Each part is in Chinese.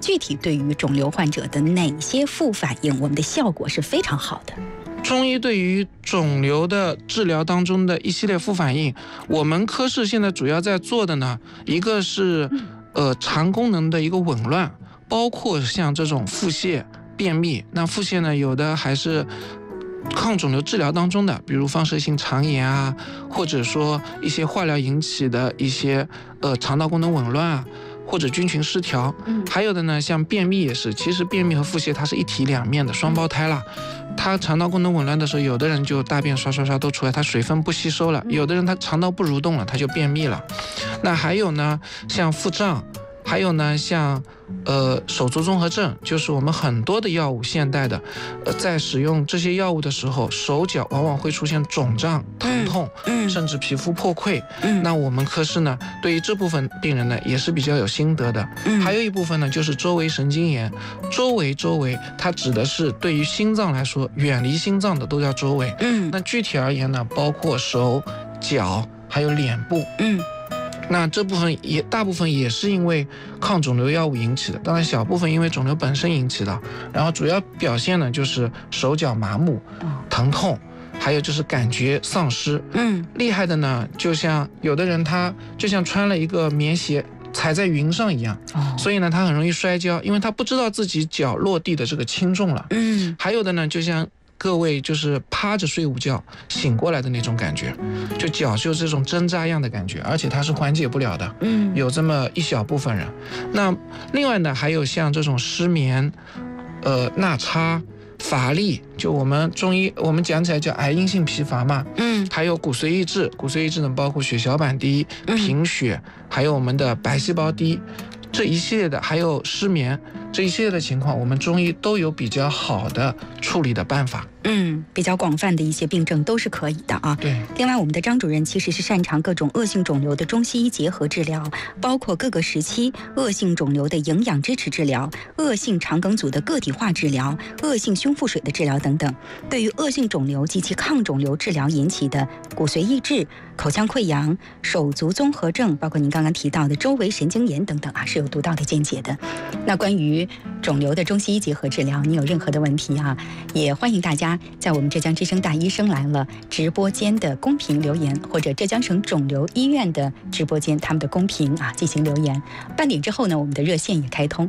具体对于肿瘤患者的哪些副反应，我们的效果是非常好的？ 中医对于肿瘤的治疗当中的一系列副反应，我们科室现在主要在做的呢，一个是肠功能的一个紊乱，包括像这种腹泻、便秘。那腹泻呢，有的还是抗肿瘤治疗当中的，比如放射性肠炎啊，或者说一些化疗引起的一些肠道功能紊乱啊，或者菌群失调。还有的呢，像便秘也是，其实便秘和腹泻它是一体两面的双胞胎啦。他肠道功能紊乱的时候，有的人就大便刷刷刷都出来，他水分不吸收了；有的人他肠道不蠕动了，他就便秘了。那还有呢，像腹胀，还有呢像手足综合症，就是我们很多的药物现代的在使用这些药物的时候，手脚往往会出现肿胀、疼痛，甚至皮肤破溃。那我们科室呢，对于这部分病人呢也是比较有心得的。还有一部分呢就是周围神经炎，周围它指的是对于心脏来说，远离心脏的都叫周围。那具体而言呢，包括手脚还有脸部。那这部分大部分也是因为抗肿瘤药物引起的，当然小部分因为肿瘤本身引起的。然后主要表现呢就是手脚麻木、疼痛，还有就是感觉丧失。厉害的呢，就像有的人他就像穿了一个棉鞋踩在云上一样，所以呢他很容易摔跤，因为他不知道自己脚落地的这个轻重了。还有的呢，就像各位就是趴着睡午觉醒过来的那种感觉，就脚就这种针扎样的感觉，而且它是缓解不了的。有这么一小部分人。那另外呢，还有像这种失眠、纳差、乏力，就我们中医我们讲起来叫癌因性疲乏嘛。还有骨髓抑制，骨髓抑制呢包括血小板低、贫血，还有我们的白细胞低。这一系列的，还有失眠，这一系列的情况，我们中医都有比较好的处理的办法。 比较广泛的一些病症都是可以的啊。 对。 另外，我们的张主任其实是擅长各种恶性肿瘤的中西医结合治疗，包括各个时期恶性肿瘤的营养支持治疗、恶性肠梗阻的个体化治疗、恶性胸腹水的治疗等等。对于恶性肿瘤及其抗肿瘤治疗引起的骨髓抑制、口腔溃疡、手足综合症，包括您刚刚提到的周围神经炎等等啊，是有独到的见解的。那关于肿瘤的中西医结合治疗，你有任何的问题啊，也欢迎大家在我们浙江之声大医生来了直播间的公屏留言，或者浙江省肿瘤医院的直播间他们的公屏啊进行留言。半点之后呢，我们的热线也开通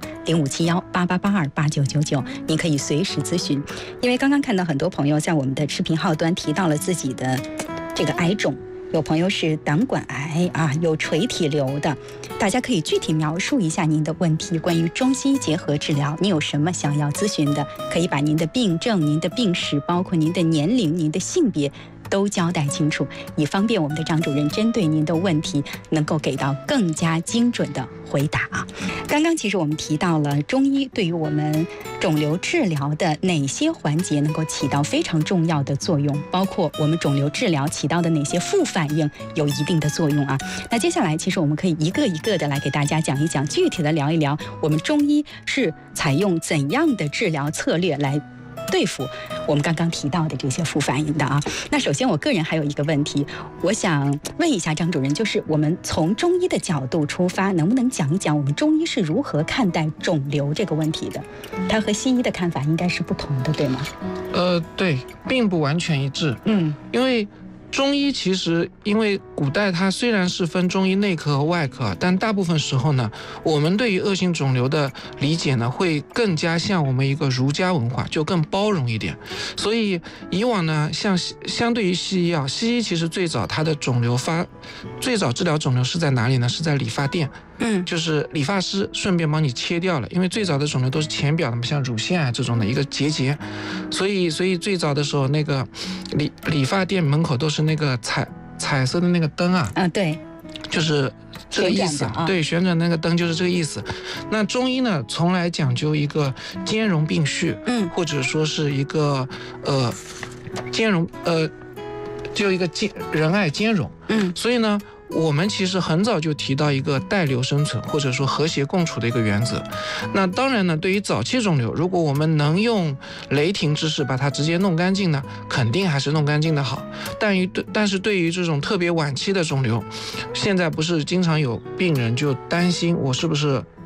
057188828999，您可以随时咨询。因为刚刚看到很多朋友在我们的视频号端提到了自己的这个癌种，有朋友是胆管癌啊，有垂体瘤的，大家可以具体描述一下您的问题。关于中西医结合治疗，你有什么想要咨询的，可以把您的病症、您的病史，包括您的年龄、您的性别都交代清楚，以方便我们的张主任针对您的问题能够给到更加精准的回答啊。刚刚其实我们提到了中医对于我们肿瘤治疗的哪些环节能够起到非常重要的作用，包括我们肿瘤治疗起到的哪些副反应有一定的作用啊。那接下来其实我们可以一个一个的来给大家讲一讲，具体的聊一聊我们中医是采用怎样的治疗策略来对付我们刚刚提到的这些副反应的啊。那首先我个人还有一个问题，我想问一下张主任，就是我们从中医的角度出发，能不能讲一讲我们中医是如何看待肿瘤这个问题的？它和西医的看法应该是不同的，对吗？ 对，并不完全一致。因为中医其实因为古代它虽然是分中医内科和外科，但大部分时候呢，我们对于恶性肿瘤的理解呢，会更加像我们一个儒家文化，就更包容一点。所以以往呢，相对于西医啊，西医其实最早它的最早治疗肿瘤是在哪里呢？是在理发店。就是理发师顺便帮你切掉了，因为最早的肿瘤都是浅表的嘛，像乳腺癌这种的一个结节，所以最早的时候那个理发店门口都是那个彩色的那个灯啊，对，就是这个意思，对，旋转那个灯就是这个意思。那中医呢，从来讲究一个兼容并蓄，或者说是一个兼容，就一个仁爱兼容，所以呢。我们其实很早就提到一个带瘤生存或者说和谐共处的一个原则。那当然呢，对于早期肿瘤，如果我们能用雷霆之势把它直接弄干净呢，肯定还是弄干净的好。但是对于这种特别晚期的肿瘤，现在不是经常有病人就担心我是不是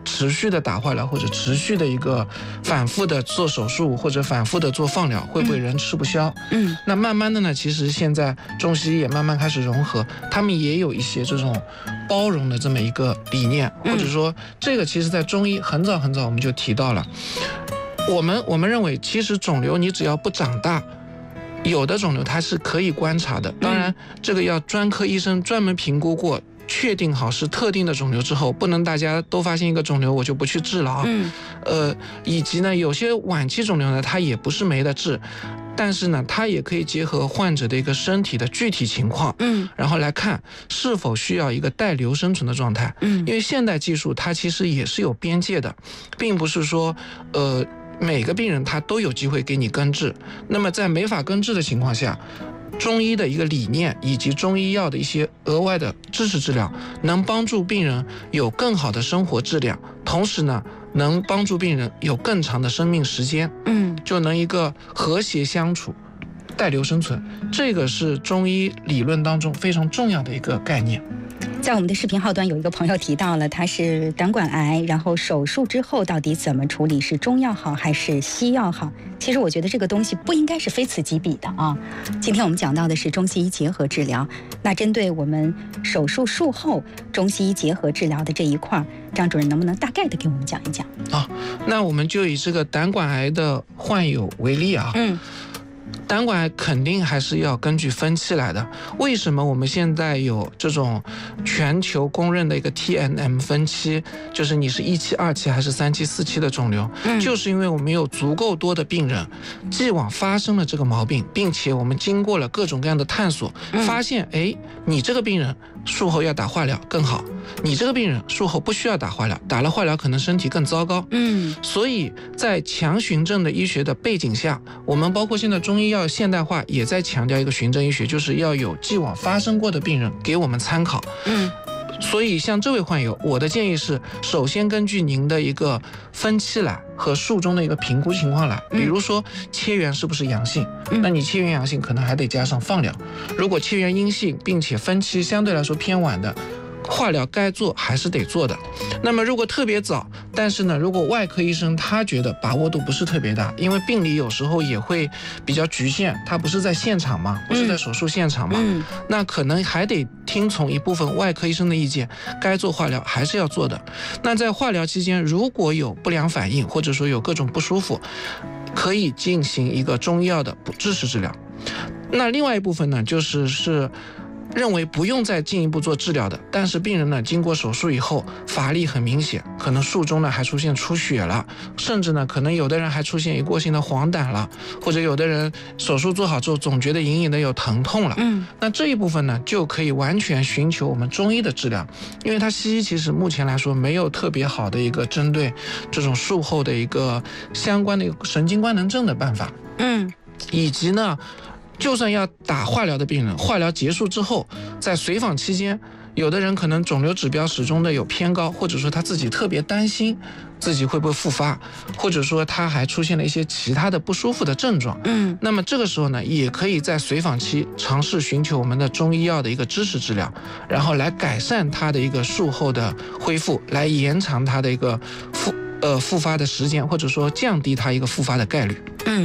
持续的打化疗或者持续的一个反复的做手术或者反复的做放疗，会不会人吃不消？那慢慢的呢，其实现在中西医也慢慢开始融合，他们也有一些这种包容的这么一个理念，或者说这个其实在中医很早我们就提到了。我们认为，其实肿瘤你只要不长大，有的肿瘤它是可以观察的，当然这个要专科医生专门评估过，确定好是特定的肿瘤之后，不能大家都发现一个肿瘤我就不去治了啊。以及呢，有些晚期肿瘤呢，它也不是没得治，但是呢，它也可以结合患者的一个身体的具体情况，然后来看是否需要一个带瘤生存的状态。因为现代技术它其实也是有边界的，并不是说每个病人他都有机会给你根治。那么在没法根治的情况下，中医的一个理念以及中医药的一些额外的支持治疗，能帮助病人有更好的生活质量，同时呢，能帮助病人有更长的生命时间，就能一个和谐相处，带瘤生存。这个是中医理论当中非常重要的一个概念。 在我们的视频号端有一个朋友提到了，他是胆管癌，然后手术之后到底怎么处理，是中药好还是西药好？其实我觉得这个东西不应该是非此即彼的啊。今天我们讲到的是中西医结合治疗，那针对我们手术术后中西医结合治疗的这一块，张主任能不能大概的给我们讲一讲？ 那我们就以这个胆管癌的患有为例啊。胆管癌肯定还是要根据分期来的。为什么我们现在有这种全球公认的一个 TNM 分期，就是你是1期、2期还是3期、4期的肿瘤，就是因为我们有足够多的病人既往发生了这个毛病，并且我们经过了各种各样的探索，发现你这个病人术后要打化疗更好，你这个病人术后不需要打化疗，打了化疗可能身体更糟糕。所以在强循证的医学的背景下，我们包括现在中医药现代化也在强调一个循证医学，就是要有既往发生过的病人给我们参考。所以像这位患友，我的建议是，首先根据您的一个分期来和术中的一个评估情况来，比如说切缘是不是阳性，那你切缘阳性可能还得加上放疗，如果切缘阴性并且分期相对来说偏晚的，化疗该做还是得做的。那么如果特别早，但是呢，如果外科医生他觉得把握度不是特别大，因为病理有时候也会比较局限，他不是在现场嘛，不是在手术现场嘛，那可能还得听从一部分外科医生的意见，该做化疗还是要做的。那在化疗期间，如果有不良反应或者说有各种不舒服，可以进行一个中医药的支持治疗。那另外一部分呢，是认为不用再进一步做治疗的，但是病人呢经过手术以后乏力很明显，可能术中呢还出现出血了，甚至呢可能有的人还出现一过性的黄疸了，或者有的人手术做好之后总觉得隐隐的有疼痛了。那这一部分呢就可以完全寻求我们中医的治疗，因为它西医其实目前来说没有特别好的一个针对这种术后的一个相关的一个神经官能症的办法。以及呢，就算要打化疗的病人，化疗结束之后，在随访期间，有的人可能肿瘤指标始终的有偏高，或者说他自己特别担心自己会不会复发，或者说他还出现了一些其他的不舒服的症状。那么这个时候呢，也可以在随访期尝试寻求我们的中医药的一个支持治疗，然后来改善他的一个术后的恢复，来延长他的一个复发的时间，或者说降低他一个复发的概率。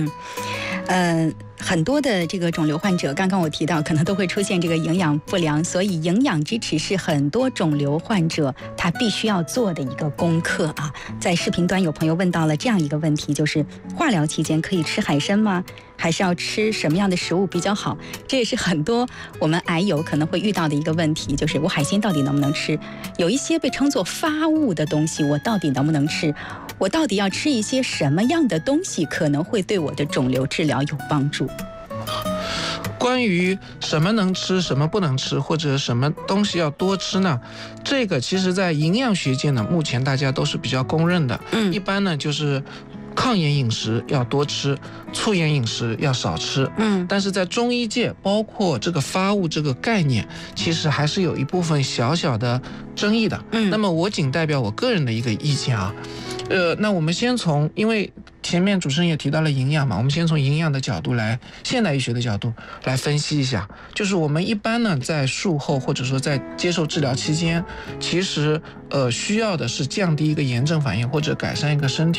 很多的这个肿瘤患者，刚刚我提到可能都会出现这个营养不良，所以营养支持是很多肿瘤患者他必须要做的一个功课啊。在视频端有朋友问到了这样一个问题，就是化疗期间可以吃海参吗？还是要吃什么样的食物比较好？这也是很多我们癌友可能会遇到的一个问题，就是我海鲜到底能不能吃？有一些被称作发物的东西，我到底能不能吃？我到底要吃一些什么样的东西可能会对我的肿瘤治疗有帮助？ 关于什么能吃什么不能吃，或者什么东西要多吃呢，这个其实在营养学界呢，目前大家都是比较公认的。一般呢就是抗炎饮食要多吃，促炎饮食要少吃。但是在中医界，包括这个发物这个概念，其实还是有一部分小小的争议的。那么我仅代表我个人的一个意见啊。那我们先从，因为前面主持人也提到了营养嘛，我们先从营养的角度来，现代医学的角度来分析一下。就是我们一般呢，在术后或者说在接受治疗期间，其实需要的是降低一个炎症反应或者改善一个身体